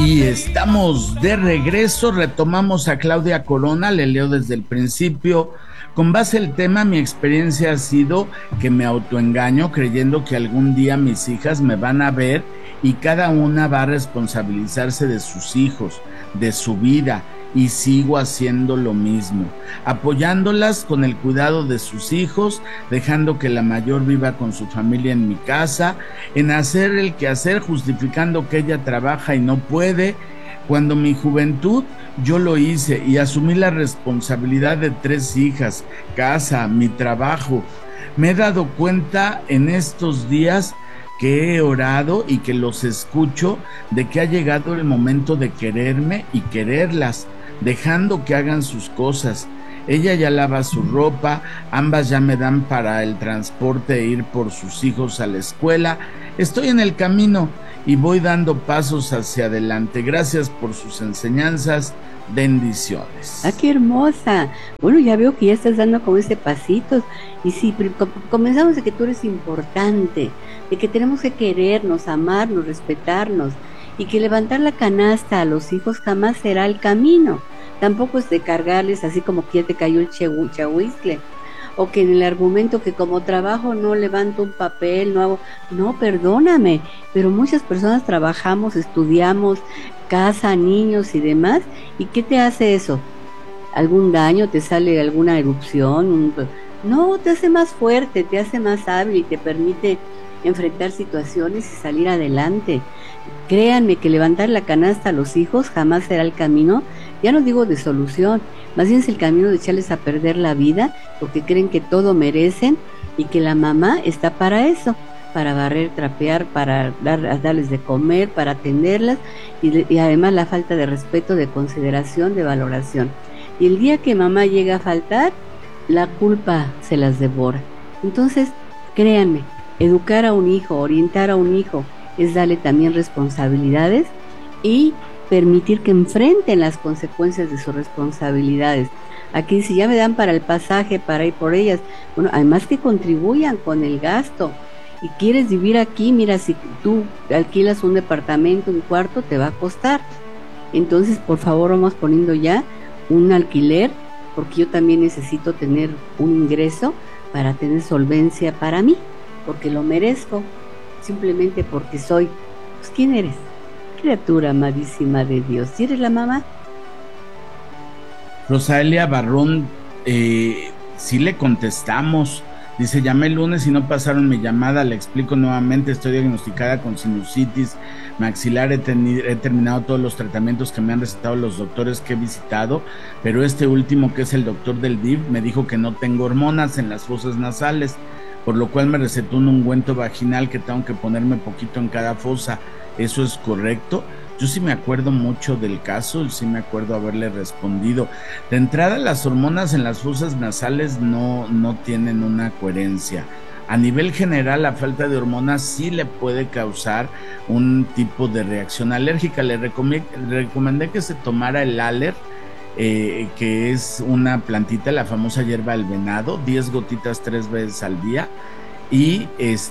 Y estamos de regreso, retomamos a Claudia Corona, le leo desde el principio. Con base el tema, mi experiencia ha sido que me autoengaño creyendo que algún día mis hijas me van a ver y cada una va a responsabilizarse de sus hijos, de su vida, y sigo haciendo lo mismo, apoyándolas con el cuidado de sus hijos, dejando que la mayor viva con su familia en mi casa, en hacer el quehacer justificando que ella trabaja y no puede, cuando mi juventud yo lo hice y asumí la responsabilidad de 3 hijas, casa, mi trabajo. Me he dado cuenta en estos días que he orado y que los escucho de que ha llegado el momento de quererme y quererlas, dejando que hagan sus cosas. Ella ya lava su ropa, ambas ya me dan para el transporte e ir por sus hijos a la escuela. Estoy en el camino y voy dando pasos hacia adelante. Gracias por sus enseñanzas. Bendiciones. ¡Ah, qué hermosa! Bueno, ya veo que ya estás dando como ese pasitos. Y sí, comenzamos de que tú eres importante, de que tenemos que querernos, amarnos, respetarnos, y que levantar la canasta a los hijos jamás será el camino. Tampoco es de cargarles así como que ya te cayó el chahuizcle, o que en el argumento que como trabajo no levanto un papel, no hago... No, perdóname, pero muchas personas trabajamos, estudiamos, casa, niños y demás, ¿y qué te hace eso? ¿Algún daño? ¿Te sale alguna erupción? No, te hace más fuerte, te hace más hábil y te permite enfrentar situaciones y salir adelante. Créanme que levantar la canasta a los hijos jamás será el camino, ya no digo de solución, más bien es el camino de echarles a perder la vida, porque creen que todo merecen y que la mamá está para eso, para barrer, trapear, para darles de comer, para atenderlas, y además la falta de respeto, de consideración, de valoración. Y el día que mamá llega a faltar, la culpa se las devora. Entonces, créanme, educar a un hijo, orientar a un hijo, es darle también responsabilidades y permitir que enfrenten las consecuencias de sus responsabilidades. Aquí si ya me dan para el pasaje, para ir por ellas, bueno, además que contribuyan con el gasto. Y quieres vivir aquí, mira, si tú alquilas un departamento, un cuarto, te va a costar. Entonces, por favor, vamos poniendo ya un alquiler, porque yo también necesito tener un ingreso para tener solvencia para mí, porque lo merezco, simplemente porque soy. Pues, ¿quién eres? Criatura amadísima de Dios. ¿Sí eres la mamá? Rosalia Barrón, sí le contestamos. Dice, llamé el lunes y no pasaron mi llamada, le explico nuevamente, estoy diagnosticada con sinusitis maxilar, he terminado todos los tratamientos que me han recetado los doctores que he visitado, pero este último, que es el doctor del DIF, me dijo que no tengo hormonas en las fosas nasales, por lo cual me recetó un ungüento vaginal que tengo que ponerme poquito en cada fosa. ¿Eso es correcto? Yo sí me acuerdo mucho del caso, sí me acuerdo haberle respondido. De entrada, las hormonas en las fosas nasales no tienen una coherencia. A nivel general, la falta de hormonas sí le puede causar un tipo de reacción alérgica. Le recomendé que se tomara el Aller, que es una plantita, la famosa hierba del venado, 10 gotitas 3 veces al día, y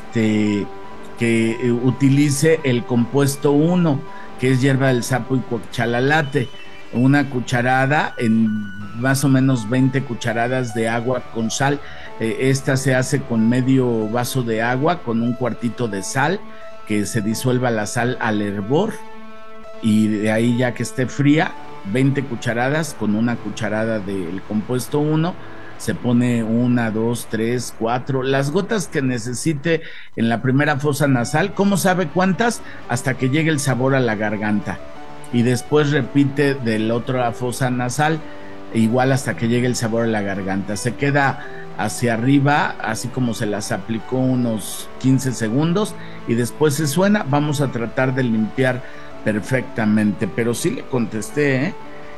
que utilice el compuesto 1, que es hierba del sapo y cuachalalate, una cucharada en más o menos 20 cucharadas de agua con sal. Esta se hace con medio vaso de agua, con un cuartito de sal, que se disuelva la sal al hervor, y de ahí, ya que esté fría, 20 cucharadas con una cucharada del compuesto 1, se pone 1, 2, 3, 4, las gotas que necesite en la primera fosa nasal. ¿Cómo sabe cuántas? Hasta que llegue el sabor a la garganta. Y después repite de la otra fosa nasal, igual hasta que llegue el sabor a la garganta. Se queda hacia arriba, así como se las aplicó, unos 15 segundos, y después se suena. Vamos a tratar de limpiar perfectamente, pero sí le contesté,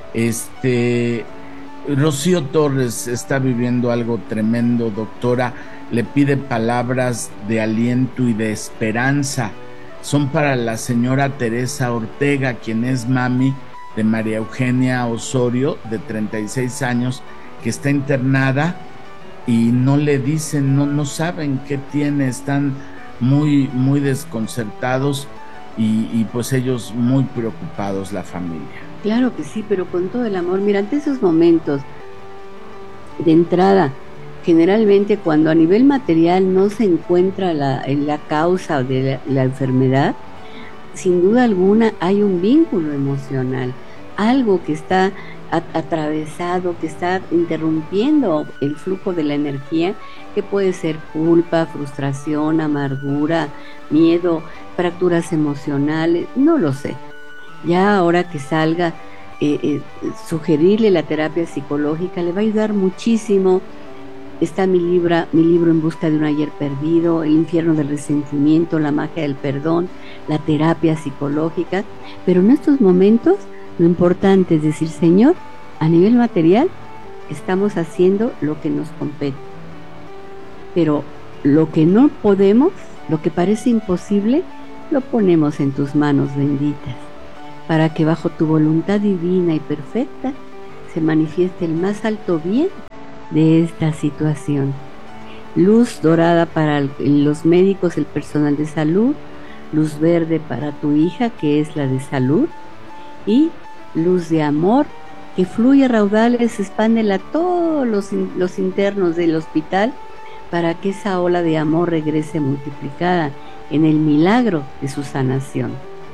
Rocío Torres está viviendo algo tremendo, doctora. Le pide palabras de aliento y de esperanza. Son para la señora Teresa Ortega, quien es mami de María Eugenia Osorio, de 36 años, que está internada y no le dicen, no saben qué tiene, están muy, muy desconcertados. y pues ellos muy preocupados, la familia. Claro que sí, pero con todo el amor. Mira, ante esos momentos de entrada, generalmente cuando a nivel material no se encuentra la causa de la enfermedad, sin duda alguna hay un vínculo emocional, algo que está atravesado, que está interrumpiendo el flujo de la energía, que puede ser culpa, frustración, amargura, miedo, fracturas emocionales, no lo sé. Ya ahora que salga, sugerirle la terapia psicológica le va a ayudar muchísimo. Está mi libro En busca de un ayer perdido, El infierno del resentimiento, La magia del perdón, la terapia psicológica. Pero en estos momentos lo importante es decir, Señor, a nivel material estamos haciendo lo que nos compete. Pero lo que no podemos, lo que parece imposible, lo ponemos en tus manos benditas, para que bajo tu voluntad divina y perfecta se manifieste el más alto bien de esta situación. Luz dorada para los médicos, el personal de salud, luz verde para tu hija, que es la de salud, y luz de amor que fluye a raudales, expándela a todos los internos del hospital, para que esa ola de amor regrese multiplicada en el milagro de su sanación.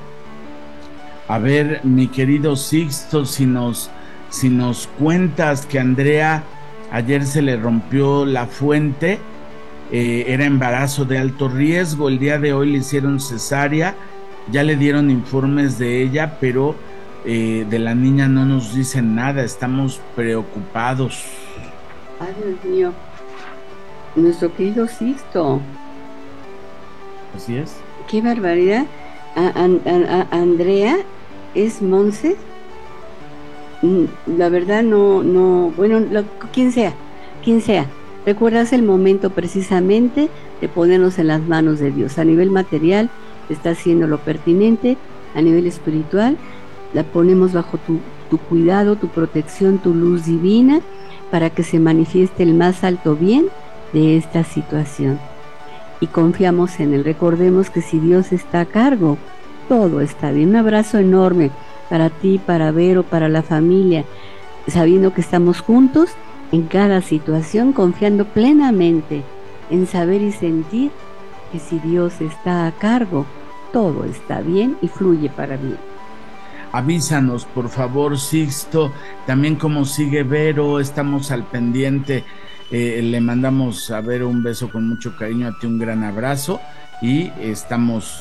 A ver, mi querido Sixto, si nos cuentas que Andrea ayer se le rompió la fuente, era embarazo de alto riesgo, el día de hoy le hicieron cesárea, ya le dieron informes de ella, pero de la niña no nos dicen nada, estamos preocupados. Ay, Dios mío, nuestro querido Sixto. Así es. Qué barbaridad. Andrea es Monse. La verdad no, bueno, quien sea. ¿Recuerdas el momento precisamente de ponernos en las manos de Dios? A nivel material está haciendo lo pertinente, a nivel espiritual la ponemos bajo tu cuidado, tu protección, tu luz divina, para que se manifieste el más alto bien de esta situación. Y confiamos en Él. Recordemos que si Dios está a cargo, todo está bien. Un abrazo enorme para ti, para Vero, para la familia, sabiendo que estamos juntos en cada situación, confiando plenamente en saber y sentir que si Dios está a cargo, todo está bien y fluye para bien. Avísanos, por favor, Sixto, también cómo sigue Vero, estamos al pendiente. Le mandamos a Vero un beso con mucho cariño, a ti un gran abrazo y estamos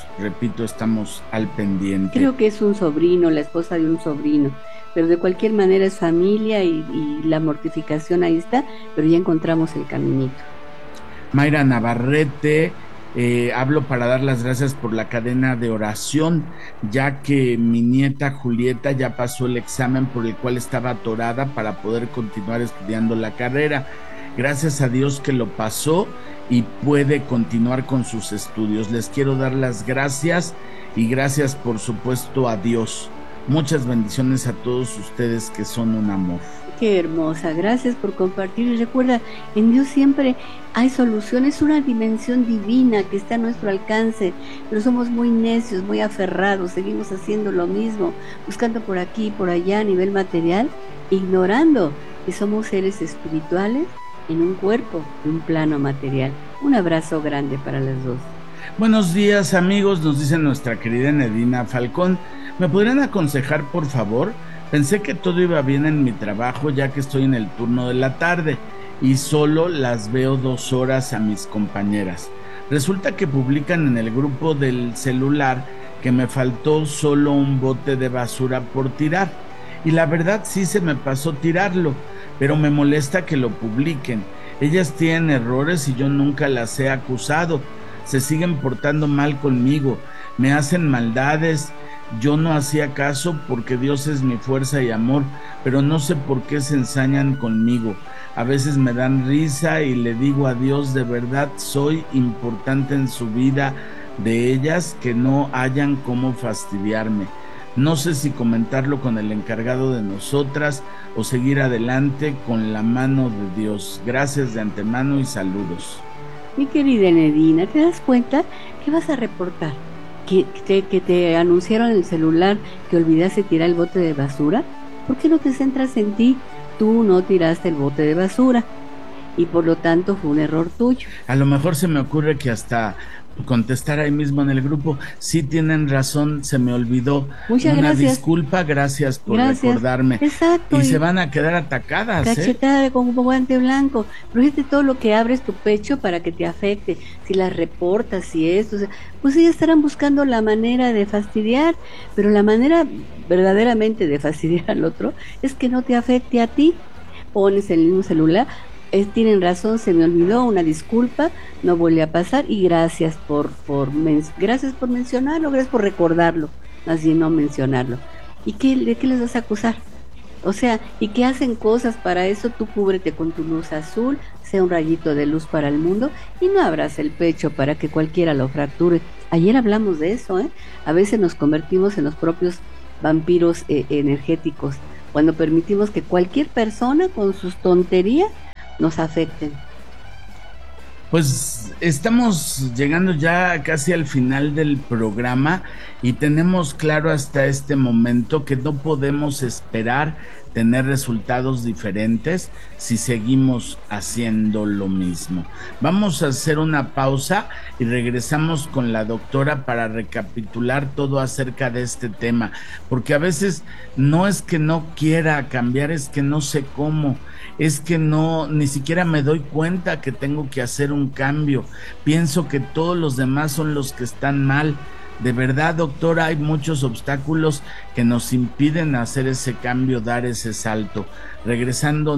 al pendiente. Creo que es un sobrino, la esposa de un sobrino, pero de cualquier manera es familia y la mortificación ahí está, pero ya encontramos el caminito. Mayra Navarrete, hablo para dar las gracias por la cadena de oración, ya que mi nieta Julieta ya pasó el examen por el cual estaba atorada para poder continuar estudiando la carrera. Gracias a Dios que lo pasó y puede continuar con sus estudios. Les quiero dar las gracias y gracias por supuesto a Dios. Muchas bendiciones a todos ustedes que son un amor. Qué hermosa, gracias por compartir. Y recuerda, en Dios siempre hay soluciones, es una dimensión divina que está a nuestro alcance, pero somos muy necios, muy aferrados, seguimos haciendo lo mismo, buscando por aquí y por allá a nivel material, ignorando que somos seres espirituales en un cuerpo, en un plano material. Un abrazo grande para las dos. Buenos días, amigos, nos dice nuestra querida Nedina Falcón. ¿Me podrían aconsejar, por favor? Pensé que todo iba bien en mi trabajo, ya que estoy en el turno de la tarde y solo las veo 2 horas a mis compañeras. Resulta que publican en el grupo del celular que me faltó solo un bote de basura por tirar. Y la verdad sí se me pasó tirarlo, pero me molesta que lo publiquen. Ellas tienen errores y yo nunca las he acusado. Se siguen portando mal conmigo, me hacen maldades. Yo no hacía caso porque Dios es mi fuerza y amor, pero no sé por qué se ensañan conmigo. A veces me dan risa y le digo a Dios, de verdad soy importante en su vida de ellas, que no hayan cómo fastidiarme. No sé si comentarlo con el encargado de nosotras o seguir adelante con la mano de Dios. Gracias de antemano y saludos. Mi querida Nedina, ¿te das cuenta que vas a reportar? que te anunciaron en el celular que olvidaste tirar el bote de basura, ¿por qué no te centras en ti? Tú no tiraste el bote de basura y por lo tanto fue un error tuyo. A lo mejor se me ocurre que hasta contestar ahí mismo en el grupo, sí tienen razón, se me olvidó. Muchas Una gracias. disculpa, gracias por Gracias. recordarme. Exacto. Y se van a quedar atacadas, cachetada con un guante blanco. Pero fíjate todo lo que abres tu pecho para que te afecte. Si las reportas, si esto, o sea, pues ellos estarán buscando la manera de fastidiar, pero la manera verdaderamente de fastidiar al otro es que no te afecte a ti. Pones el mismo celular. Tienen razón, se me olvidó, una disculpa, no vuelve a pasar y gracias gracias por mencionarlo, gracias por recordarlo, más bien no mencionarlo. ¿De qué les vas a acusar? O sea, y que hacen cosas para eso, tú cúbrete con tu luz azul, sea un rayito de luz para el mundo y no abras el pecho para que cualquiera lo fracture. Ayer hablamos de eso, ¿eh? A veces nos convertimos en los propios vampiros energéticos, cuando permitimos que cualquier persona con sus tonterías nos afecten. Pues estamos llegando ya casi al final del programa y tenemos claro hasta este momento que no podemos esperar tener resultados diferentes si seguimos haciendo lo mismo. Vamos a hacer una pausa y regresamos con la doctora para recapitular todo acerca de este tema, porque a veces no es que no quiera cambiar, es que no sé cómo. Es que no, ni siquiera me doy cuenta que tengo que hacer un cambio. Pienso que todos los demás son los que están mal. De verdad, doctora, hay muchos obstáculos que nos impiden hacer ese cambio, dar ese salto. Regresando